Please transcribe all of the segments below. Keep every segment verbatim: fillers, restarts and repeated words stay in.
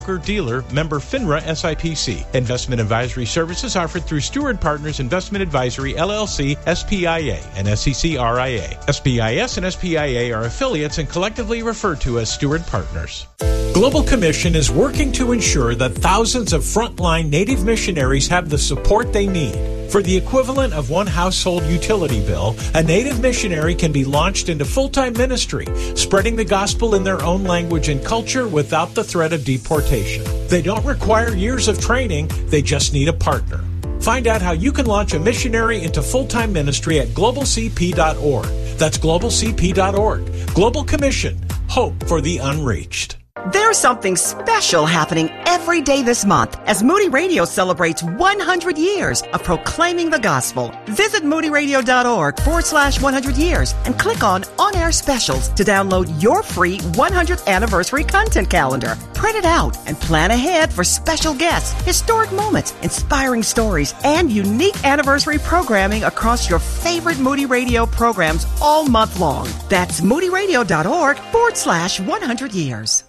Dealer, member FINRA S I P C. Investment advisory services offered through Steward Partners Investment Advisory, L L C, S P I A, and S E C R I A. S P I S and S P I A are affiliates and collectively referred to as Steward Partners. Global Commission is working to ensure that thousands of frontline Native missionaries have the support they need. For the equivalent of one household utility bill, a Native missionary can be launched into full-time ministry, spreading the gospel in their own language and culture without the threat of deportation. They don't require years of training, they just need a partner. Find out how you can launch a missionary into full-time ministry at global c p dot org. That's global c p dot org. Global Commission. Hope for the unreached. There's something special happening every day this month as Moody Radio celebrates one hundred years of proclaiming the gospel. Visit moodyradio.org forward slash 100 years and click on On-Air Specials to download your free one hundredth anniversary content calendar. Print it out and plan ahead for special guests, historic moments, inspiring stories, and unique anniversary programming across your favorite Moody Radio programs all month long. That's moodyradio.org forward slash 100 years.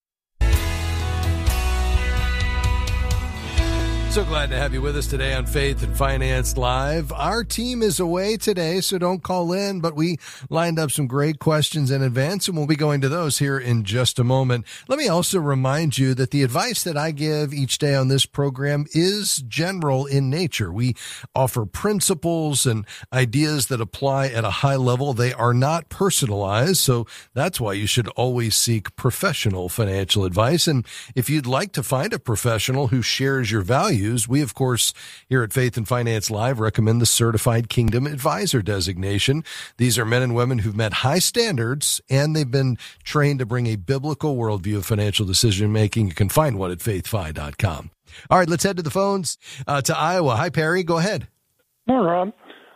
So glad to have you with us today on Faith and Finance Live. Our team is away today, so don't call in, but we lined up some great questions in advance, and we'll be going to those here in just a moment. Let me also remind you that the advice that I give each day on this program is general in nature. We offer principles and ideas that apply at a high level. They are not personalized, so that's why you should always seek professional financial advice. And if you'd like to find a professional who shares your values, we, of course, here at Faith and Finance Live recommend the Certified Kingdom Advisor designation. These are men and women who've met high standards, and they've been trained to bring a biblical worldview of financial decision-making. You can find one at faith fi dot com. All right, let's head to the phones uh, to Iowa. Hi, Perry. Go ahead. Morning, Rob.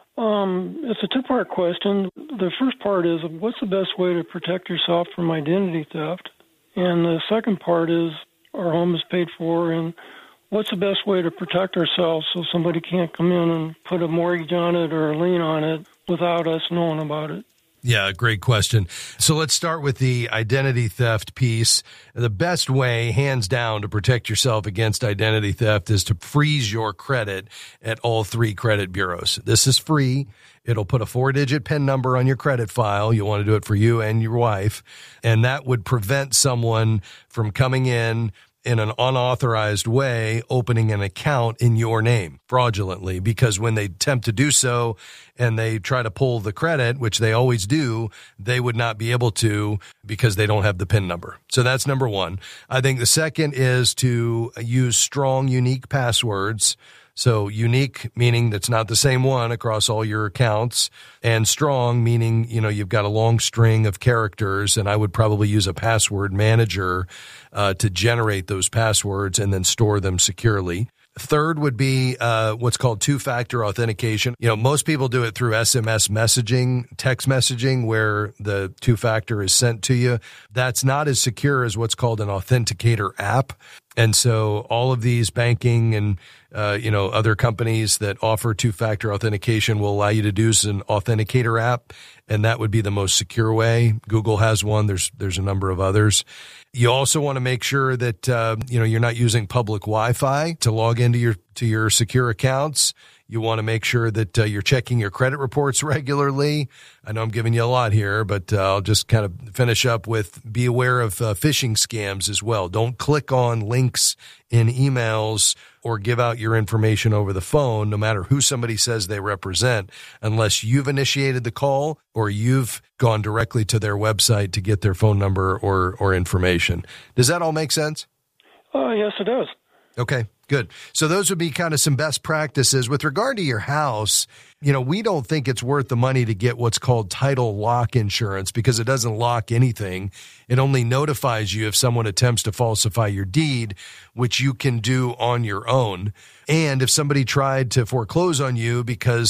Um, it's a two-part question. The first part is, what's the best way to protect yourself from identity theft? And the second part is, our home is paid for, and what's the best way to protect ourselves so somebody can't come in and put a mortgage on it or a lien on it without us knowing about it? Yeah, great question. So let's start with the identity theft piece. The best way, hands down, to protect yourself against identity theft is to freeze your credit at all three credit bureaus. This is free. It'll put a four-digit PIN number on your credit file. You'll want to do it for you and your wife. And that would prevent someone from coming in in an unauthorized way, opening an account in your name fraudulently, because when they attempt to do so and they try to pull the credit, which they always do, they would not be able to because they don't have the PIN number. So that's number one. I think the second is to use strong, unique passwords. So unique, meaning that's not the same one across all your accounts, and strong, meaning, you know, you've got a long string of characters, and I would probably use a password manager uh, to generate those passwords and then store them securely. Third would be uh, what's called two-factor authentication. You know, most people do it through S M S messaging, text messaging, where the two-factor is sent to you. That's not as secure as what's called an authenticator app. And so all of these banking and, uh, you know, other companies that offer two-factor authentication will allow you to do an authenticator app, and that would be the most secure way. Google has one. There's there's a number of others. You also want to make sure that, uh, you know, you're not using public Wi-Fi to log into your to your secure accounts. You want to make sure that uh, you're checking your credit reports regularly. I know I'm giving you a lot here, but uh, I'll just kind of finish up with be aware of uh, phishing scams as well. Don't click on links in emails or give out your information over the phone, no matter who somebody says they represent, unless you've initiated the call or you've gone directly to their website to get their phone number or, or information. Does that all make sense? Oh, yes, it does. Okay, good. So those would be kind of some best practices. With regard to your house, you know, we don't think it's worth the money to get what's called title lock insurance because it doesn't lock anything. It only notifies you if someone attempts to falsify your deed, which you can do on your own. And if somebody tried to foreclose on you because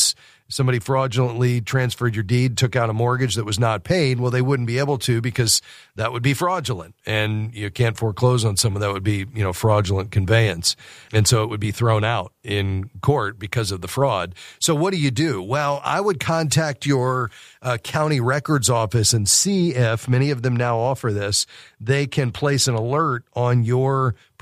somebody fraudulently transferred your deed, took out a mortgage that was not paid, well, they wouldn't be able to because that would be fraudulent, and you can't foreclose on someone that would be, you know, fraudulent conveyance. And so it would be thrown out in court because of the fraud. So what do you do? Well, I would contact your uh, county records office and see if, many of them now offer this, they can place an alert on your